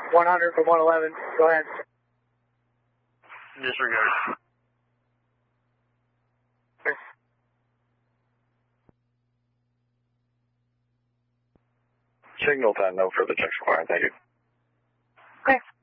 100 for 111. Go ahead. Disregard. Signal 10, no further checks required. Thank you. Okay.